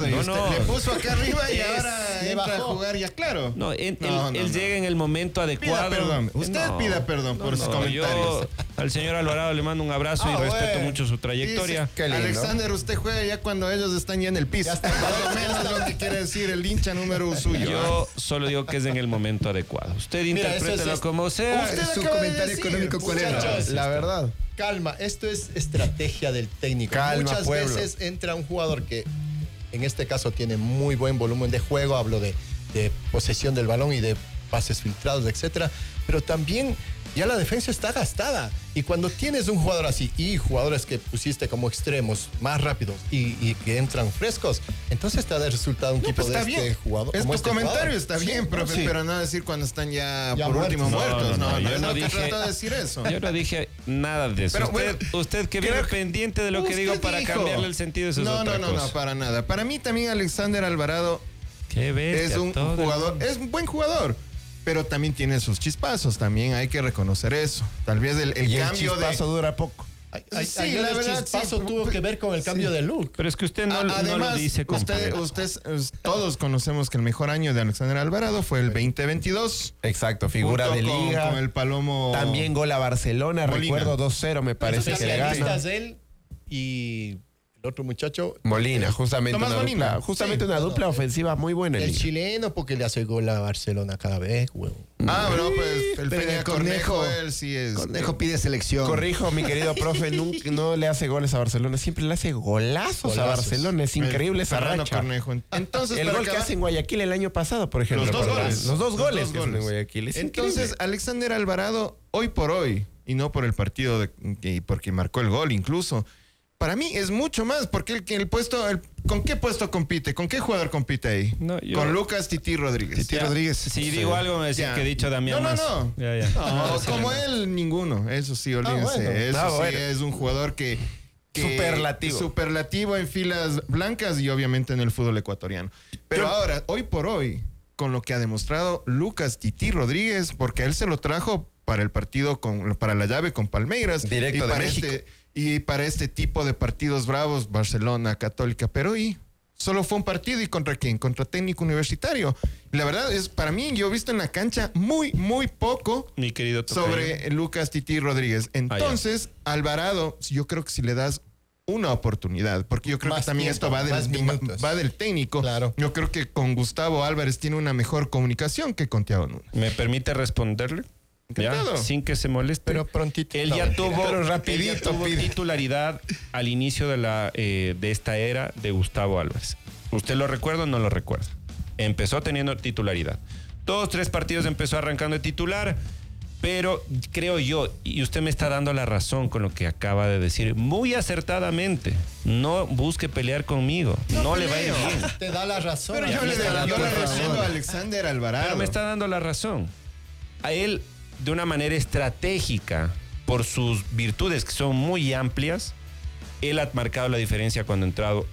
Y usted le puso acá arriba y ahora le entra a bajó. jugar ya, claro. No, él llega en el momento Pida adecuado. perdón. Usted pida perdón por sus comentarios. Yo al señor Alvarado le mando un abrazo y respeto mucho su trayectoria. Dice, Alexander, usted juega ya cuando ellos están ya en el piso. Más o menos lo que quiere decir el hincha número suyo. Yo solo digo que es en el momento adecuado. Usted interprételo como sea. Usted su acaba de comentario decir, económico, ¿cuál era? muchachos, La verdad. Calma, esto es estrategia del técnico. Calma, Muchas pueblo. veces entra un jugador que en este caso tiene muy buen volumen de juego, hablo de posesión del balón y de pases filtrados, etcétera, pero también ya la defensa está gastada. Y cuando tienes un jugador así y jugadores que pusiste como extremos más rápidos y que entran frescos, entonces te da el resultado un tipo de este jugador. Es como tu este comentario, jugador. está bien, profe, sí. pero no decir cuando están ya por muertos. último muertos. No, yo es no lo que dije- trato de decir eso. Yo no dije nada de eso. Pero usted que vive creo que pendiente de lo que usted digo para dijo. cambiarle el sentido, eso es otra cosa. No, para nada. Para mí también Alexander Alvarado Qué bestia, es un todo. jugador, es un buen jugador, pero también tiene sus chispazos, también hay que reconocer eso. Tal vez el Y el cambio chispazo dura poco. Sí, Ayer la el verdad, chispazo sí. tuvo que ver con el cambio de look. Pero es que usted no Además, lo dice completo. todos conocemos que el mejor año de Alexander Alvarado fue el 2022. Exacto, figura junto de con- liga. con el Palomo. También gol a Barcelona, Molina. recuerdo 2-0 me parece que le gana. Especialistas de él y el otro muchacho. Molina, justamente Tomás una Molina. dupla, justamente Sí. una dupla ofensiva muy buena. en El liga. chileno porque le hace gol a Barcelona cada vez, huevón. Bro, pues el Pero Peña el Cornejo, Conejo- él sí es. Conejo pide selección. Corrijo, mi querido profe, nunca, no le hace goles a Barcelona, siempre le hace golazos a Golazos. Barcelona, es increíble esa Fernando racha. Cornejo. Entonces, El para gol que acabar- hace en Guayaquil el año pasado, por ejemplo. Los dos ¿verdad? goles. Los dos Los goles dos que hacen en goles. Guayaquil. Es Entonces, increíble. Alexander Alvarado, hoy por hoy, y no por el partido porque marcó el gol incluso, para mí es mucho más, porque el puesto, ¿con qué puesto compite? ¿Con qué jugador compite ahí? No, yo- Con Lucas Tití Rodríguez. Tití Ya, Rodríguez. Si digo algo, me decía Ya. que he dicho Damián No. más. Ya. No, Sí, como no. él, ninguno. Eso sí, olvídense. bueno. Eso sí bueno. es un jugador que Superlativo. Superlativo en filas blancas y obviamente en el fútbol ecuatoriano. Pero ahora, hoy por hoy, con lo que ha demostrado Lucas Tití Rodríguez, porque él se lo trajo para el partido para la llave con Palmeiras. Directo y de para México. y para este tipo de partidos bravos, Barcelona, Católica, pero y solo fue un partido. ¿Y contra quién? Contra Técnico Universitario. Y la verdad es, para mí, yo he visto en la cancha muy poco Mi querido tocayo. sobre Lucas Tití Rodríguez. Entonces, Alvarado, yo creo que si le das una oportunidad, porque yo creo Más que también tiempo, esto más minutos. va del técnico. Claro. Yo creo que con Gustavo Álvarez tiene una mejor comunicación que con Thiago Núñez. ¿Me permite responderle? Encantado. Sin que se moleste. Pero prontito. Él No, ya mentira. tuvo, Pero él ya rapidito, tuvo pide. titularidad al inicio de esta era de Gustavo Álvarez. ¿Usted lo recuerda o no lo recuerda? Empezó teniendo titularidad. 2-3 partidos empezó arrancando de titular, pero creo yo, y usted me está dando la razón con lo que acaba de decir, muy acertadamente, no busque pelear conmigo, no le va a ir peleo. bien. Te da la razón. Pero Ya yo me le está dando la razón. defiendo a Alexander Alvarado. Pero me está dando la razón. A él, de una manera estratégica, por sus virtudes que son muy amplias, él ha marcado la diferencia cuando ha entrado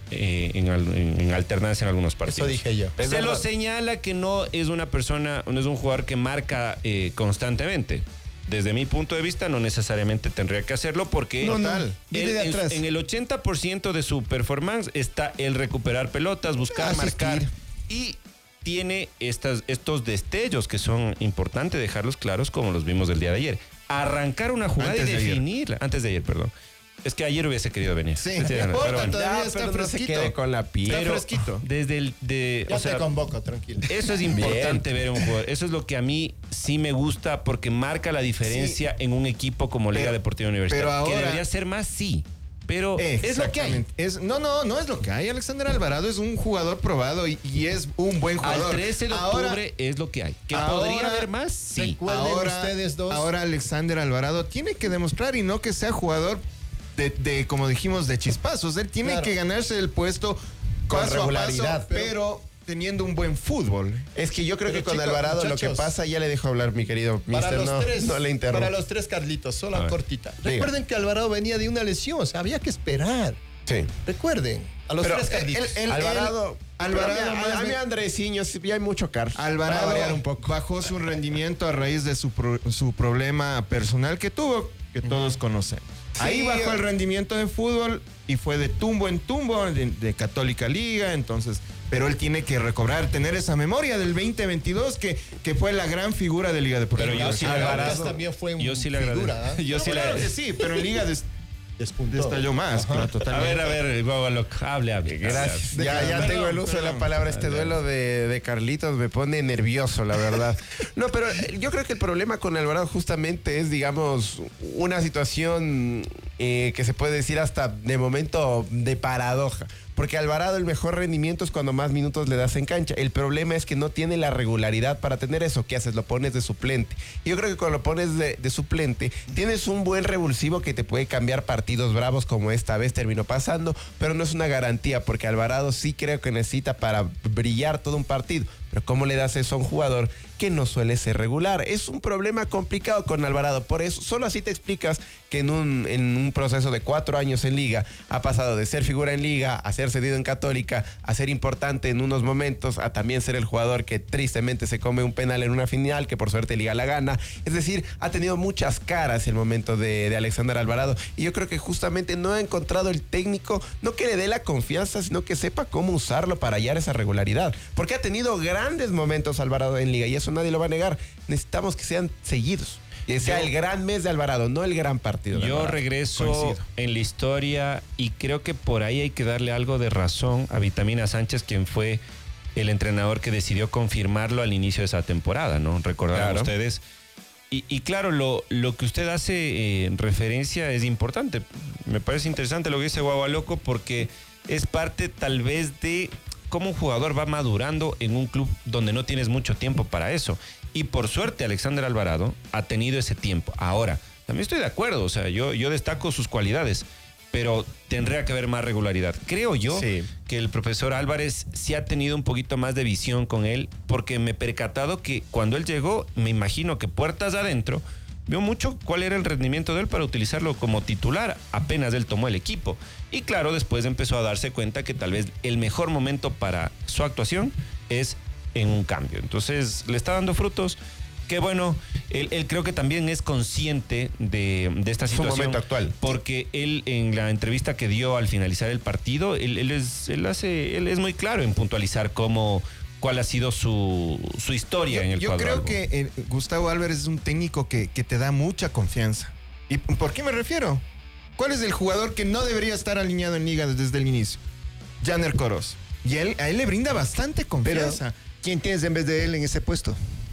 en alternancia en algunos partidos. Eso dije yo. Es Se lo verdad. señala que no es una persona, no es un jugador que marca constantemente. Desde mi punto de vista, no necesariamente tendría que hacerlo porque Viene de atrás. en el 80% de su performance está el recuperar pelotas, buscar, Asistir. marcar y tiene estos destellos que son importantes dejarlos claros como los vimos el día de ayer. Arrancar una jugada Antes y de ayer. definirla. Antes de ayer, perdón. Es que ayer hubiese querido venir. Sí, Sí, no importa, pero bueno. todavía Ya, está pero no se fresquito. quede con la piel. Está Pero fresquito. desde Ya o sea, te convoco, tranquilo. eso es importante ver a un jugador. Eso es lo que a mí sí me gusta porque marca la diferencia en un equipo como Liga Pero- Deportiva Universitaria. pero ahora- que debería ser más, sí. Pero es lo que hay. Exactamente. No es lo que hay. Alexander Alvarado es un jugador probado y es un buen jugador. Al 13 de octubre es lo que hay. ¿Que podría haber más? Sí. Recuerden ustedes dos. Ahora Alexander Alvarado tiene que demostrar y no que sea jugador de como dijimos, de chispazos. Él tiene Claro. que ganarse el puesto Con paso a regularidad. paso, pero teniendo un buen fútbol. Es que yo creo Pero que con chicos, Alvarado lo muchachos, que pasa, ya le dejo hablar, mi querido Para mister. los tres, No le interrumpo. para los tres, Carlitos, A solo ver. cortita. Diga. Recuerden que Alvarado venía de una lesión, o sea, había que esperar. Sí. Recuerden, a los Pero tres Carlitos. Alvarado. Alvarado más a mí de- Andresiños, ya hay mucho car. Alvarado Para variar un poco. bajó su rendimiento a raíz de su problema personal que tuvo, que todos conocemos. Ahí bajó el rendimiento de fútbol y fue de tumbo en tumbo de Católica Liga, entonces... Pero él tiene que recobrar, tener esa memoria del 2022 que fue la gran figura de Liga Deportiva. Pero yo sí Alvarado también fue un figura. Yo sí Claro que sí, pero en Liga destalló más. Claro, totalmente. A ver, Guavaloc, hable. Gracias. Ya tengo el uso de la palabra. Este duelo de Carlitos me pone nervioso, la verdad. No, pero yo creo que el problema con Alvarado justamente es, digamos, una situación que se puede decir hasta de momento de paradoja. Porque Alvarado el mejor rendimiento es cuando más minutos le das en cancha. El problema es que no tiene la regularidad para tener eso. ¿Qué haces? Lo pones de suplente. Y yo creo que cuando lo pones de suplente, tienes un buen revulsivo que te puede cambiar partidos bravos como esta vez terminó pasando, pero no es una garantía porque Alvarado sí creo que necesita para brillar todo un partido. Pero ¿cómo le das eso a un jugador que no suele ser regular? Es un problema complicado con Alvarado. Por eso, solo así te explicas que en un proceso de 4 años en Liga ha pasado de ser figura en Liga a ser cedido en Católica, a ser importante en unos momentos, a también ser el jugador que tristemente se come un penal en una final, que por suerte Liga la gana. Es decir, ha tenido muchas caras el momento de Alexander Alvarado. Y yo creo que justamente no ha encontrado el técnico, no que le dé la confianza, sino que sepa cómo usarlo para hallar esa regularidad. Porque ha tenido grandes momentos Alvarado en Liga y eso nadie lo va a negar. Necesitamos que sean seguidos. Que sea el gran mes de Alvarado, no el gran partido de Yo Alvarado. regreso Coincido. en la historia y creo que por ahí hay que darle algo de razón a Vitamina Sánchez, quien fue el entrenador que decidió confirmarlo al inicio de esa temporada, ¿no? Recordarán Claro. ustedes. Y claro, lo que usted hace en referencia es importante. Me parece interesante lo que dice Guavaloco porque es parte tal vez de cómo un jugador va madurando en un club donde no tienes mucho tiempo para eso. Y por suerte Alexander Alvarado ha tenido ese tiempo. Ahora, también estoy de acuerdo, o sea, yo destaco sus cualidades, pero tendría que haber más regularidad. Creo yo Sí. que el profesor Álvarez sí ha tenido un poquito más de visión con él, porque me he percatado que cuando él llegó, me imagino que puertas adentro, vio mucho cuál era el rendimiento de él para utilizarlo como titular apenas él tomó el equipo. Y claro, después empezó a darse cuenta que tal vez el mejor momento para su actuación es en un cambio. Entonces, le está dando frutos. Que bueno, él creo que también es consciente de esta Su situación. momento actual. Porque él en la entrevista que dio al finalizar el partido, él es muy claro en puntualizar cuál ha sido su historia en el Yo cuadro creo albo. que Gustavo Álvarez es un técnico que te da mucha confianza. ¿Y por qué me refiero? ¿Cuál es el jugador que no debería estar alineado en Liga desde el inicio? Janer Coros. Y a él le brinda bastante Pero, confianza. ¿quién tienes en vez de él en ese puesto?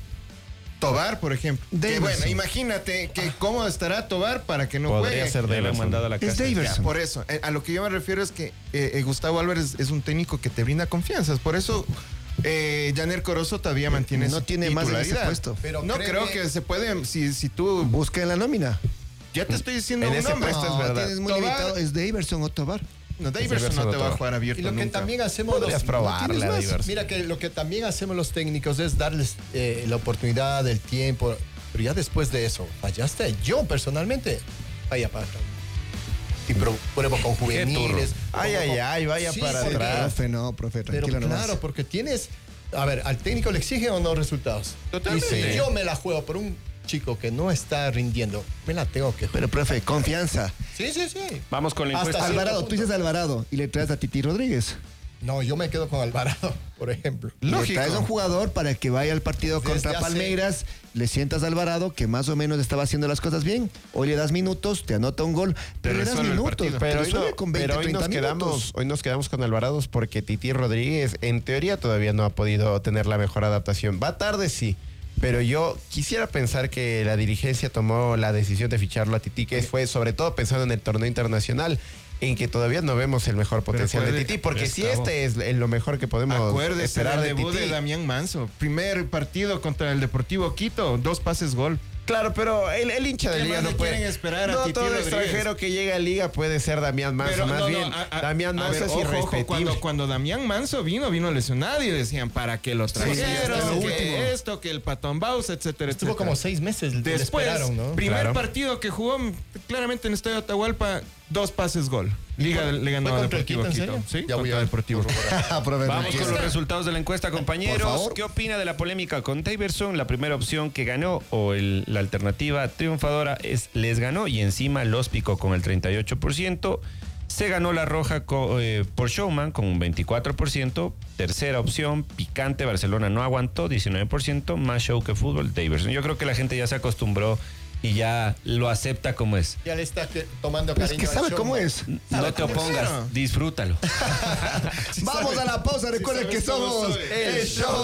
Tobar, por ejemplo. Que Davidson. bueno, imagínate que cómo estará Tobar para que no Podría juegue. ser Ya lo han Davidson. mandado a la Es casa. Davidson. Ya, por eso, a lo que yo me refiero es que Gustavo Álvarez es un técnico que te brinda confianzas. Por eso Janer Corozo todavía mantiene No su tiene más en ese titularidad. puesto. Pero no creo que se puede, si tú... Busca en la nómina. Ya te estoy diciendo En un ese nombre. puesto es No, verdad. tienes muy Tobar- limitado. Es Daverson o Tobar. No, Davidson no te va a jugar abierto Y lo que nunca. también hacemos Podrías probarle ¿tienes a más? Daverson. Mira que lo que también hacemos los técnicos es darles la oportunidad, el tiempo, pero ya después de eso, fallaste. Yo personalmente, vaya para atrás. Y pruebo con juveniles. Ay, vaya Sí, para porque- atrás. Profe, Pero tranquilo nomás. claro, porque tienes, a ver, al técnico le exigen o no resultados. Totalmente. Y si yo me la juego por un chico que no está rindiendo, me la tengo que jugar. Pero, profe, confianza. Sí. Vamos con la Hasta encuesta. cierto Alvarado, punto. tú dices Alvarado y le traes a Titi Rodríguez. No, yo me quedo con Alvarado, por ejemplo. Le traes a un jugador para que vaya al partido Desde contra hace- Palmeiras, le sientas a Alvarado, que más o menos estaba haciendo las cosas bien. Hoy le das minutos, te anota un gol, pero le das resuelve el minutos. partido. Te Pero, resuelve con 20, pero 30 minutos. hoy nos quedamos con Alvarados porque Titi Rodríguez en teoría todavía no ha podido tener la mejor adaptación. Va tarde, sí. Pero yo quisiera pensar que la dirigencia tomó la decisión de ficharlo a Titi, que fue sobre todo pensando en el torneo internacional, en que todavía no vemos el mejor potencial de acuérdate- Titi, porque si Escabo. este es lo mejor que podemos Acuérdese esperar del de debut Titi. de Damián Manso. Primer partido contra el Deportivo Quito, 2 pases gol. Claro, pero el hincha de ¿Qué Liga más no le puede. quieren esperar a No Titi todo Rodríguez? extranjero que llega a Liga puede ser Damián Manso. Pero más no, bien, Damián a Manso ver, es ojo, irrespetible. cuando Damián Manso vino lesionado y decían para que lo trajeron, hasta lo que último. esto, que el Patón Baus, etcétera, Estuvo etcétera. como 6 meses. le Después, esperaron, ¿no? primer Claro. partido que jugó claramente en el Estadio Atahualpa, 2 pases gol. Liga le ganó ¿Fue a contra Deportivo Quito, en Quito. serio? Sí, Ya voy contra a Deportivo Quito. Vamos con los resultados de la encuesta, Por compañeros. favor. ¿Qué opina de la polémica con Daverson? La primera opción que ganó o la alternativa triunfadora es les ganó y encima los picó con el 38%. Se ganó la roja por Showman con un 24%. Tercera opción, picante, Barcelona no aguantó, 19%. Más show que fútbol, Daverson. Yo creo que la gente ya se acostumbró y ya lo acepta como es. Ya le está tomando Es cariño que al sabe show, cómo man. es. No te opongas, disfrútalo. Vamos a la pausa. Recuerden que somos el show